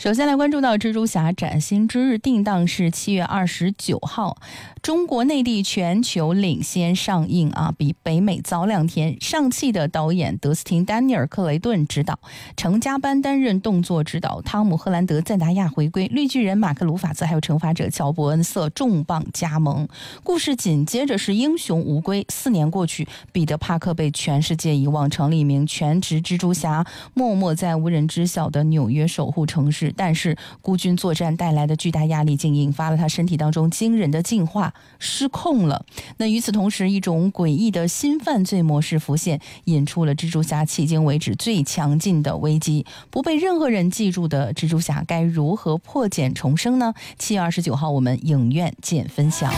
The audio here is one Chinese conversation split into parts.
首先来关注到蜘蛛侠崭新之日，定档是7月29号，中国内地全球领先上映比北美早2天。上汽的导演德斯汀·丹尼尔·克雷顿执导，程家班担任动作指导，汤姆·赫兰德、赞达亚回归，绿巨人马克·鲁法兹还有惩罚者乔·伯恩瑟重磅加盟。故事紧接着是英雄无归，4年过去，彼得·帕克被全世界遗忘，成了一名全职蜘蛛侠，默默在无人知晓的纽约守护城市。但是孤军作战带来的巨大压力竟引发了他身体当中惊人的进化，失控了。那与此同时，一种诡异的新犯罪模式浮现，引出了蜘蛛侠迄今为止最强劲的危机。不被任何人记住的蜘蛛侠该如何破茧重生呢？7月29号我们影院见分晓。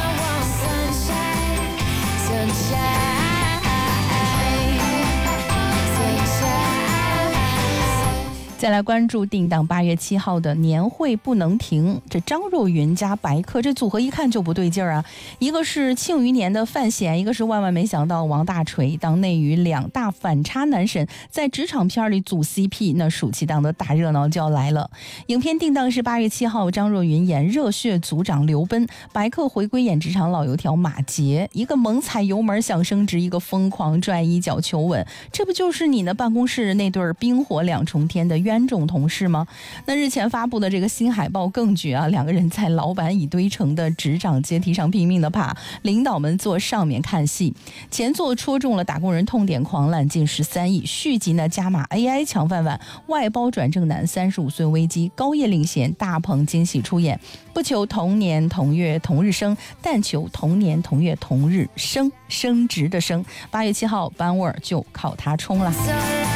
再来关注定档8月7号的年会不能停，这张若昀加白客这组合一看就不对劲儿啊！一个是庆余年的范闲，一个是万万没想到王大锤。当内娱2大反差男神在职场片里组 CP， 那暑期档的大热闹就要来了。影片定档是8月7号，张若昀演热血组长刘奔，白客回归演职场老油条马杰，一个猛踩油门想升职，一个疯狂拽衣角求稳，这不就是你的办公室那对冰火2重天的冤种同事吗？那日前发布的这个新海报更绝啊！2个人在老板已堆成的职场阶梯上拼命的爬，领导们坐上面看戏。前作戳中了打工人痛点，狂揽近13亿；续集呢加码 AI 抢饭碗，外包转正男35岁危机，高叶领衔，大鹏惊喜出演。不求同年同月同日生，但求同年同月同日升，升职的升。8月7号班沃尔就靠他冲了。